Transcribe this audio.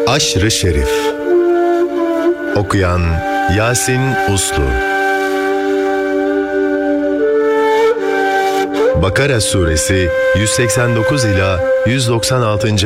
Aşr-ı Şerif. Okuyan Yasin Uslu. Bakara Suresi 189 ila 196.